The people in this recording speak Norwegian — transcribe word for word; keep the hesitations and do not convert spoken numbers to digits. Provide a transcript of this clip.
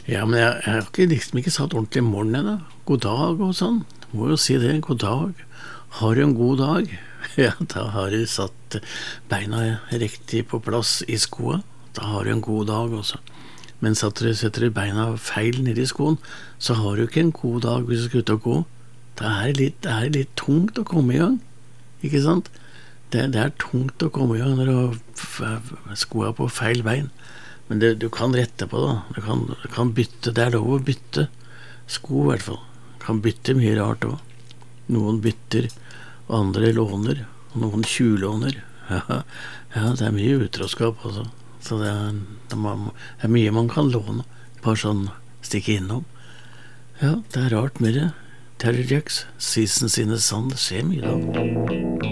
Ja, men jeg, jeg har ikke, liksom ikke satt ordentlig i morgen ennå. God dag og sånn. Må jo si det. God dag. Har du en god dag? Ja, da har du satt beina riktig på plass i skoa. Da har du en god dag også. Men setter du, setter du beina feil ned i skoen, så har du ikke en god dag hvis du skal ut og gå. Det er litt, det er litt tungt å komme i gang. Ikke sant? Det, det er tungt å komme i gang når du har skoa på feil bein. Men det, du kan rette på det. Du kan, du kan bytte. Det er lov å bytte sko i hvert fall. Du kan bytte mye rart også. Noen bytter, og andre låner, og noen tjuvlåner. Ja, ja, det er mye utroskap også. Så det er, det er mye man kan låne. Bare sånn stikke innom. Ja, det er rart med det. Terry Jacks, Seasons in the Sun, det skjer mye da.